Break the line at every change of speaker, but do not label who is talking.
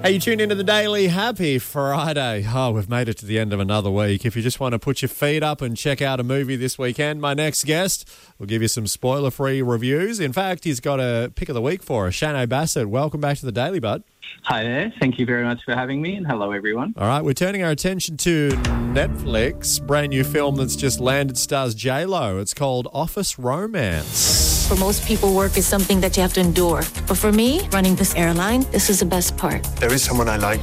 Hey, you tuned into the Daily. Happy Friday. Oh, we've made it to the end of another week. If you just want to put your feet up and check out a movie this weekend, my next guest will give you some spoiler-free reviews. In fact, he's got a pick of the week for us. Shane Bassett, welcome back to the Daily, bud.
Hi there. Thank you very much for having me, and hello, everyone.
All right, we're turning our attention to Netflix. Brand new film that's just landed, stars J-Lo. It's called Office Romance.
For most people, work is something that you have to endure. But for me, running this airline, this is the best part.
There is someone I like.